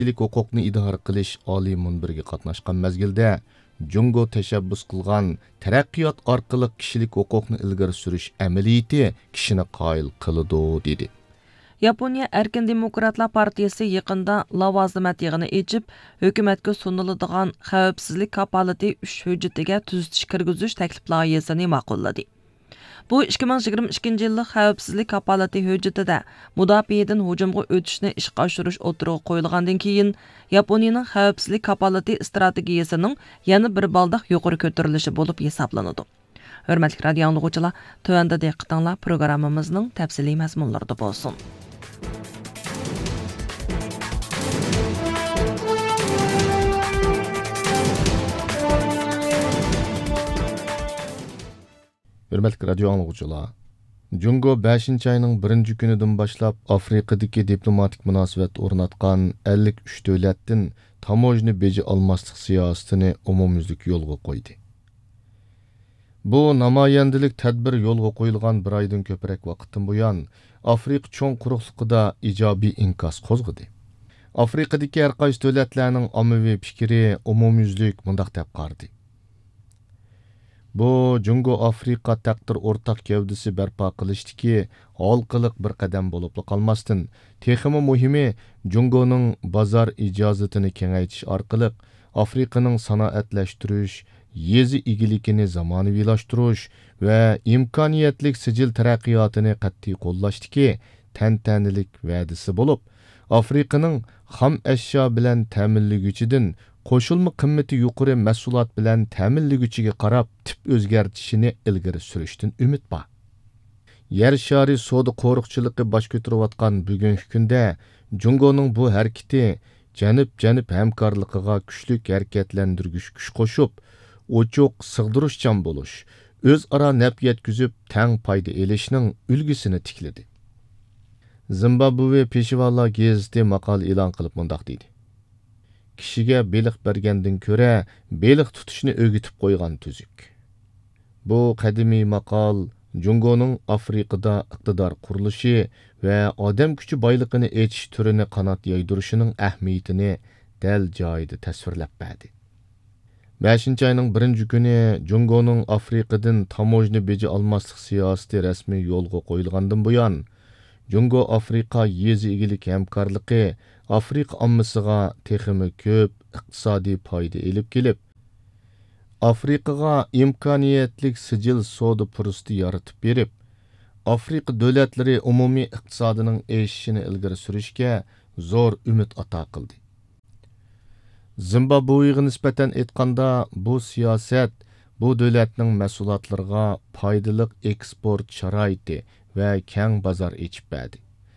kishilik huquqni idora qilish oliy munbiriga qatnashgan mezgilda Jungo tashabbus qilgan taraqqiyot orqali kishilik huquqni ilgari surish amaliyati kishini qoyil qiladi dedi. Yaponiya Erkin Demokratlar Partiyasi yaqında lavozim yig'ini echib, hukumatga suniladigan xavfsizlik kapolati 3 hujjatiga tuzatish kirgizish taklif loyihasini ma'qulladi. Bu 2022 yillik xavfsizlik kapolati hujjatida mudofaadan hujumga o'tishni ishga oshirish o'tiriga qo'yilgandan keyin Yaponiyaning xavfsizlik kapolati strategiyasining yana bir balda yuqori ko'tarilishi bo'lib hisoblanadi. Hurmatli radio anglag'uvchilar, tövəndə diqqətinizlər proqramımızın təfsili məzmunlarında bolsun. Hürmetli radio anglag'uvchilar, Jungo 5-ayning 1-kunidan boshlab Afrikadagi diplomatik munosabat o'rnatgan 53 davlatdan tamojni beji olmaslik siyosatini umumyuzlik yo'lga qo'ydi. Bu namoyandilik tadbir yo'lga qo'yilgan bir oydan ko'proq vaqtdan buyon Afrika cho'ng quruqligida ijobiy inkas qo'zg'adi. Afrikadagi har qaysi davlatlarning ommaviy fikri umumyuzlik mundaq deb qaradi. Bu Jungo Afrika taqdir o'rtaq gavdasi barpo qilishdiki, halqiliq bir qadam bo'lib qolmasdan, texmi muhimi Jungoning bozor ijozatini kengaytirish orqali Afrikaning sanoatlashtirish, yezi igilikini zamonaviylashtirish va imkoniyatlik sijil taraqqiyotini qat'iy qo'llashdiki, tantanalik va'dasi bo'lib, Afrikaning xam ashyo bilan ta'minlaguvchidan qo'shilma qimmati yuqori mahsulot bilan ta'minlaguvchiga qarab tip o'zgartishini ilgari surishdan umid bor. Yer shari savdo qo'riqchiligi bosh ko'tarayotgan bugungi kunda Jungoning bu harakati janub hamkorligiga kuchlik harakatlantirgich kuch qo'shib, ochiq sig'dirishchan bo'lish, o'zaro naf yetkazib tang foyda elishning ulgusini tikladi. Zimbabwe Peshvolar gazeti maqola e'lon qilib mundaq deydi. Kishiga beliq bergandan ko'ra, beliq tutishni o'rgatib qo'ygan tuzuk. Bu qadimiy maqol Jungoning Afrikada iqtidor qurilishi va odam kuchi boyligini etish turini qanot yaydirishining ahamiyatini dal joyida tasvirlab berdi. 5-ayning 1-kuni Jungoning Afrikadan tamojni beji olmaslik siyosati rasmiy yo'lga qo'yilgandan buyon Jungo Afrika yezi igilik hamkorligi Afrika ommasiga texmi ko'p iqtisodiy foyda elib kelib, Afrikaga imkoniyatlik sijil savdo fursati yaratib berib, Afrika davlatlari umumiy iqtisodining o'sishini ilgari surishga zo'r umid ato qildi. Zimbabwega nisbatan aytganda bu siyosat bu davlatning mahsulotlariga foydali eksport sharoiti va keng bozor ochib berdi.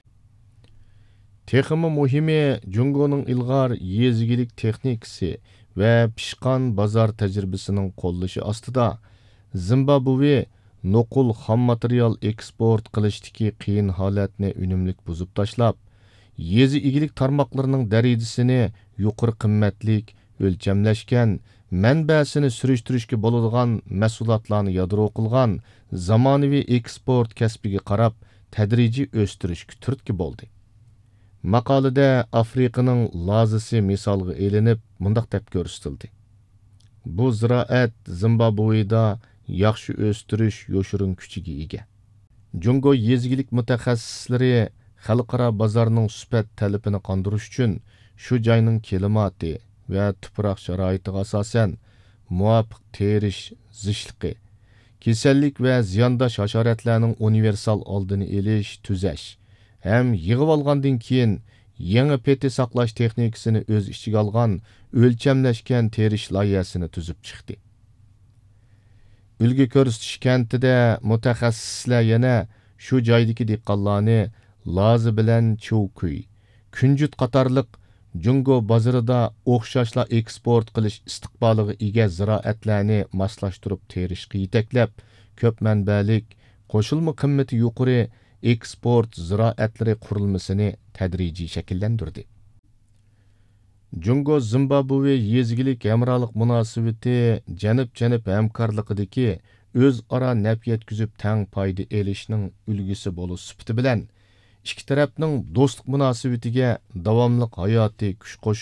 Texmi muhimi Jungoning ilg'or yezigilik texnikasi va pishqan bozor tajribasining qo'llashi ostida Zimbabwe nuqul xam material eksport qilishdagi qiyin holatni unumlik buzib tashlab, yezi igilik tarmoqlarining darajasini yuqori qimmatlik o'lchamlashgan, manbasini surishtirishga bo'ladigan mahsulotlarni yadro qilgan zamonaviy eksport kasbiga qarab tadrijiy o'stirishga turtki bo'ldi. Maqolada Afrikaning lozisi misolga elinib, mundaq deb ko'rsatildi. Bu ziroat Zimbabweda yaxshi o'stirish yoshirin kuchiga ega. Jungo yezigilik mutaxassislari xalqaro bozorning sifat talabini qondirish uchun shu joyning klimati va tuproq sharoitiga asosan muvofiq terish zishligi, kasallik va ziyondosh hasharotlarning universal oldini olish, tuzash ham yig'ib olgandan keyin yangi peti saqlash texnikasini o'z ichiga olgan o'lchamlashgan terish loyihasini tuzib chiqdi. Ulgu ko'rsatish kantida mutaxassislar yana shu joydagi dehqonlarni lozi bilan chuvkuy, kunjut qatorliq Jungo bozorida o'xshashla eksport qilish istiqboliga ega ziroatlarni moslashtirib terishga yetaklab, ko'p manbalik, qo'shilma qimmati yuqori eksport ziroatlari qurilmasini tadrijiy shakllantirdi. Jungo Zimbabwe yezigilik hamrohlik munosabati janub hamkorligidagi o'zaro naf yetkazib tang foyda elishning ulgusi bo'lish sifati bilan ikki tarafning do'stlik munosabatiga davomli hayotiy kuch qo'shib